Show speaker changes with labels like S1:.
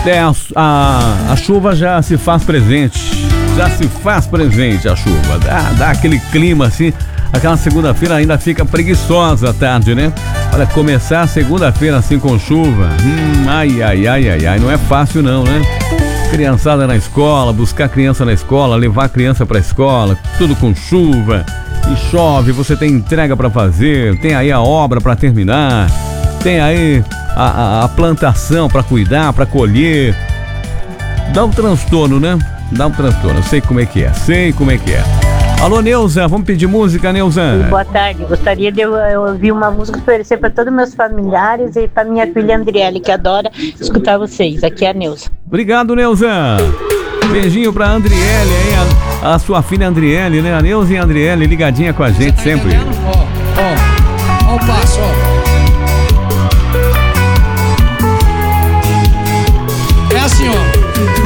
S1: A chuva já se faz presente. Já se faz presente a chuva. Dá aquele clima assim. Aquela segunda-feira ainda fica preguiçosa à tarde, né? Olha, começar a segunda-feira assim com chuva. Ai. Não é fácil não, né? Criançada na escola, buscar criança na escola, levar a criança pra escola, tudo com chuva. E chove, você tem entrega pra fazer, tem aí a obra pra terminar, tem aí a plantação pra cuidar, pra colher. Dá um transtorno, né? Dá um transtorno, eu sei como é que é. Alô, Neuza, vamos pedir música, Neuza?
S2: Boa tarde, gostaria de ouvir uma música para oferecer para todos os meus familiares e para minha filha Andriele, que adora escutar vocês. Aqui é a Neuza.
S1: Obrigado, Neuza. Beijinho pra Andriele aí, a sua filha Andriele, né? A Neuza e a Andriele ligadinha com a gente sempre.
S3: Ó o passo, ó.